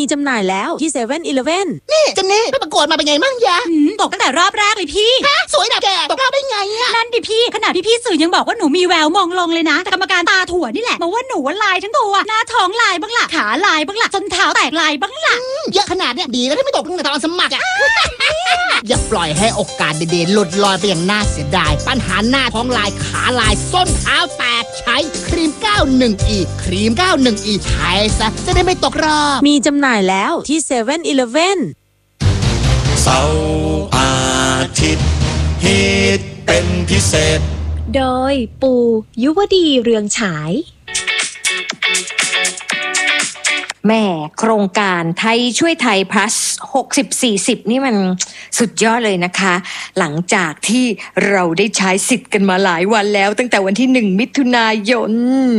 จำหน่ายแล้วที่7-Eleven นี่เจนนี่ไปประกวดมาเป็นไงมั่งยะตกตั้งแต่รอบแรกเลยพี่สวยแบบแกตกรอบได้ไงอะนั่นดิพี่ขนาดพี่สื่อยังบอกว่าหนูมีแววมองลงเลยนะแต่กรรมการตาถั่วนี่แหละบอกว่าหนูลายทั้งตัวหน้าท้องลายบ้างล่ะขาลายบ้างล่ะจนเท้าแตกลายบ้างล่ะเยอะขนาดเนี้ยดีแล้วที่ไม่ตกตั้งแต่ตอนสมัครอะอย่าปล่อยให้โอกาสเด่นๆหลุดลอยไปอย่างน่าเสียดายปัญหาหน้าท้องลายขาลายส้นเท้าแตกใช้ครีม 91E ครีม 91E ใช้ซะจะได้ไม่ตกรอบมีจำหน่ายแล้วที่7-Eleven เสาร์อาทิตย์ฮิตเป็นพิเศษโดยปูยุวดีเรืองฉายแม่โครงการไทยช่วยไทย plus 60-40นี่มันสุดยอดเลยนะคะหลังจากที่เราได้ใช้สิทธิ์กันมาหลายวันแล้วตั้งแต่วันที่1 มิถุนายน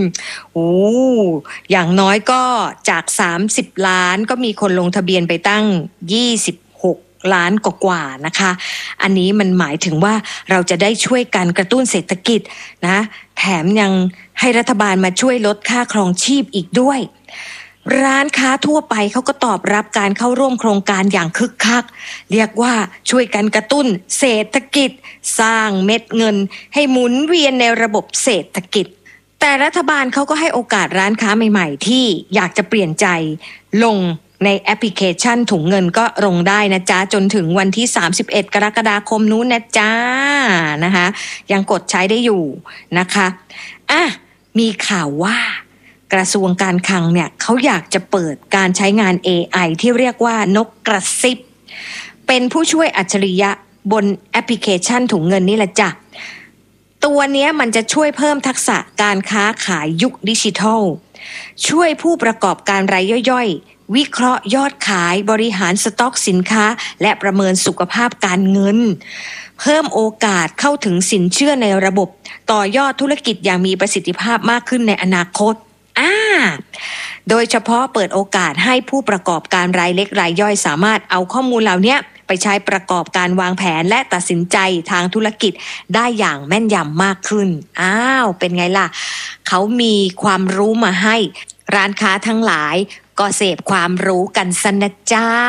อย่างน้อยก็จาก30 ล้านก็มีคนลงทะเบียนไปตั้ง26 ล้านกว่าๆนะคะอันนี้มันหมายถึงว่าเราจะได้ช่วยกันกระตุ้นเศรษฐกิจนะแถมยังให้รัฐบาลมาช่วยลดค่าครองชีพอีกด้วยร้านค้าทั่วไปเขาก็ตอบรับการเข้าร่วมโครงการอย่างคึกคักเรียกว่าช่วยกันกระตุ้นเศรษฐกิจสร้างเม็ดเงินให้หมุนเวียนในระบบเศรษฐกิจแต่รัฐบาลเขาก็ให้โอกาสร้านค้าใหม่ๆที่อยากจะเปลี่ยนใจลงในแอปพลิเคชันถุงเงินก็ลงได้นะจ๊ะจนถึงวันที่31 กรกฎาคมนู้นนะจ๊ะนะคะยังกดใช้ได้อยู่นะคะมีข่าวว่ากระทรวงการคลังเนี่ยเขาอยากจะเปิดการใช้งาน AI ที่เรียกว่านกกระซิบเป็นผู้ช่วยอัจฉริยะบนแอปพลิเคชันถุงเงินนี่แหละจ้ะตัวเนี้ยมันจะช่วยเพิ่มทักษะการค้าขายยุคดิจิทัลช่วยผู้ประกอบการรายย่อยๆวิเคราะห์ยอดขายบริหารสต็อกสินค้าและประเมินสุขภาพการเงินเพิ่มโอกาสเข้าถึงสินเชื่อในระบบต่อยอดธุรกิจอย่างมีประสิทธิภาพมากขึ้นในอนาคตโดยเฉพาะเปิดโอกาสให้ผู้ประกอบการรายเล็กรายย่อยสามารถเอาข้อมูลเหล่านี้ไปใช้ประกอบการวางแผนและตัดสินใจทางธุรกิจได้อย่างแม่นยำมากขึ้นเป็นไงล่ะเขามีความรู้มาให้ร้านค้าทั้งหลายก็เสพความรู้กันซะนะจ๊ะ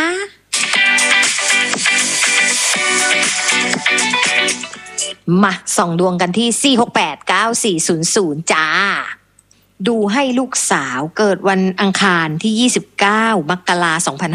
มาส่องดวงกันที่4689400จ้าดูให้ลูกสาวเกิดวันอังคารที่29 มกราคม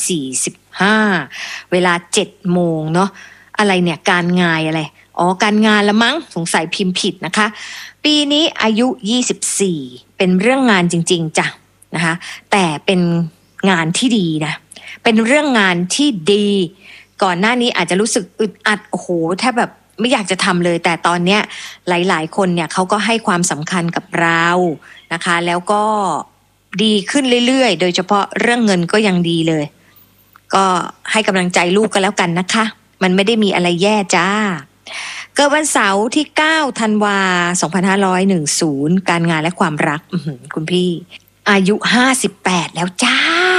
2545เวลา 7 โมงเนาะอะไรเนี่ยการงานอะไรการงานละมั้งสงสัยพิมพ์ผิดนะคะปีนี้อายุ24เป็นเรื่องงานจริงๆจ้ะนะคะแต่เป็นงานที่ดีนะเป็นเรื่องงานที่ดีก่อนหน้านี้อาจจะรู้สึกอึดอัดแทบแบบไม่อยากจะทำเลยแต่ตอนเนี้ยหลายๆคนเนี่ยเขาก็ให้ความสำคัญกับเรานะคะแล้วก็ดีขึ้นเรื่อยๆโดยเฉพาะเรื่องเงินก็ยังดีเลยก็ให้กำลังใจลูกกันแล้วกันนะคะมันไม่ได้มีอะไรแย่จ้าเกิดวันเสาร์ที่9 ธันวาคม 2510การงานและความรักคุณพี่อายุ58แล้วจ้า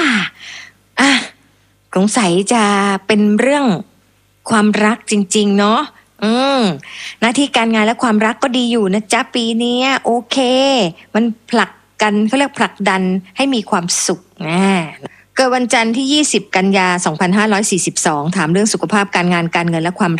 สงสัยจะเป็นเรื่องความรักจริงๆเนาะหน้าที่การงานและความรักก็ดีอยู่นะจ๊ะปีนี้โอเคมันผลักกันเขาเรียกผลักดันให้มีความสุขเกิดวันจันทร์ที่20 กันยายน 2542ถามเรื่องสุขภาพการงานการเงินและความ